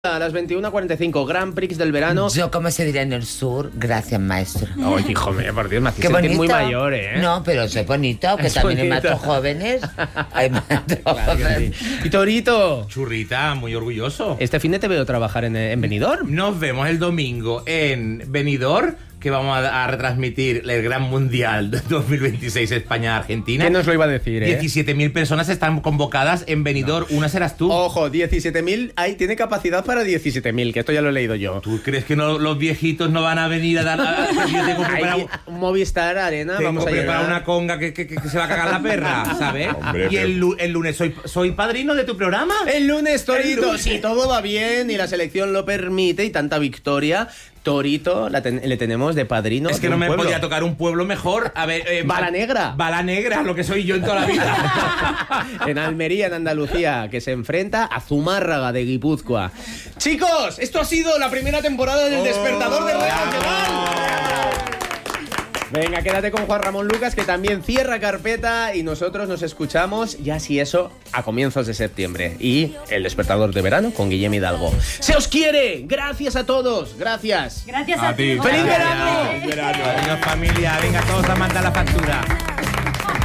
A las 21:45, Grand Prix del verano. Yo, como se dirá en el sur, gracias, maestro. Oye, hijo mío, por Dios, me hace Qué sentir bonito. muy mayor, ¿eh? No, pero soy bonito, que Es también hay bonito. matos jóvenes. Hay matos Claro que jóvenes. sí. Y Torito, Churrita, muy orgulloso. este fin de te veo trabajar en Benidorm. Nos vemos el domingo en Benidorm, que vamos a retransmitir el Gran Mundial de 2026 España-Argentina. ¿Quién nos lo iba a decir, 17.000 personas están convocadas en Benidorm. Una serás tú. Ojo, 17.000, ahí tiene capacidad para 17.000, que esto ya lo he leído yo. ¿Tú crees que los viejitos no van a venir a dar... Yo tengo preparado, Hay un Movistar Arena, vamos a preparado llegar. una conga que se va a cagar la perra, ¿sabes? Hombre, y el lunes soy padrino de tu programa. El lunes, Torito, El lunes. si todo va bien y la selección lo permite y tanta victoria, Torito le tenemos de padrino. Es que de no un me pueblo. podía tocar un pueblo mejor. A ver, Bala Negra. Bala Negra, lo que soy yo en toda la vida. En Almería, en Andalucía, que se enfrenta a Zumárraga de Guipúzcoa. Chicos, esto ha sido la primera temporada del Despertador de Radio Nacional. Venga, quédate con Juan Ramón Lucas, que también cierra carpeta, y nosotros nos escuchamos, ya si eso, a comienzos de septiembre. Y el Despertador de verano con Guillem Hidalgo. ¡Se os quiere! ¡Gracias a todos! ¡Gracias! Gracias a ti. ¡Feliz Jorge. verano! Adiós, familia. Venga, todos a mandar la factura.